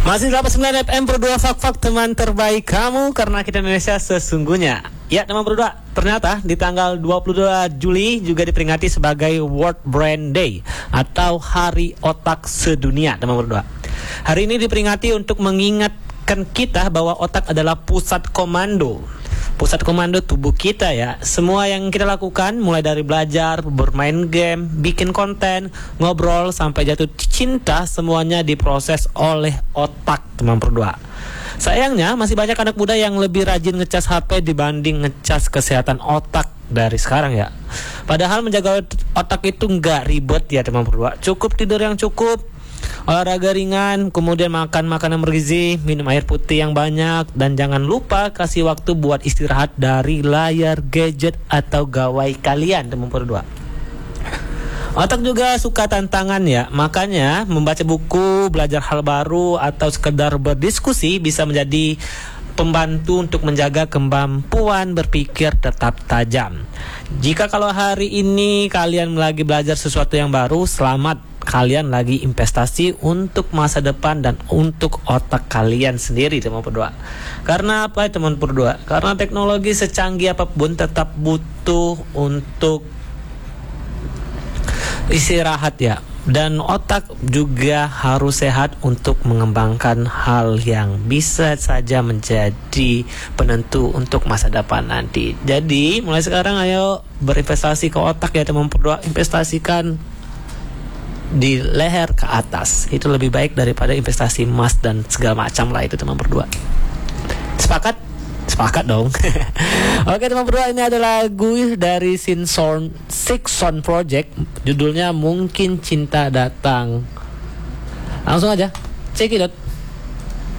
Masih 89 FM berdua fak-fak teman terbaik kamu karena kita Indonesia sesungguhnya. Ya teman berdua, ternyata di tanggal 22 Juli juga diperingati sebagai World Brain Day atau Hari Otak Sedunia teman berdua. Hari ini diperingati untuk mengingatkan kita bahwa otak adalah pusat komando tubuh kita ya. Semua yang kita lakukan mulai dari belajar, bermain game, bikin konten, ngobrol sampai jatuh cinta semuanya diproses oleh otak teman berdua. Sayangnya masih banyak anak muda yang lebih rajin ngecas HP dibanding ngecas kesehatan otak dari sekarang ya. Padahal menjaga otak itu nggak ribet ya teman berdua. Cukup tidur yang cukup, olahraga ringan, kemudian makan makanan bergizi, minum air putih yang banyak, dan jangan lupa kasih waktu buat istirahat dari layar gadget atau gawai kalian teman berdua. Otak juga suka tantangan ya, makanya membaca buku, belajar hal baru, atau sekedar berdiskusi bisa menjadi pembantu untuk menjaga kemampuan berpikir tetap tajam. Jika kalau hari ini kalian lagi belajar sesuatu yang baru, selamat, kalian lagi investasi untuk masa depan dan untuk otak kalian sendiri teman berdua. Karena apa teman berdua? Karena teknologi secanggih apapun tetap butuh untuk istirahat ya. Dan otak juga harus sehat untuk mengembangkan hal yang bisa saja menjadi penentu untuk masa depan nanti. Jadi mulai sekarang ayo berinvestasi ke otak ya teman berdua. Investasikan di leher ke atas. Itu lebih baik daripada investasi emas dan segala macam lah itu teman berdua. Sepakat? Sepakat dong. Oke teman berdua, ini ada lagu dari Six Son Project. Judulnya Mungkin Cinta Datang. Langsung aja, check it out.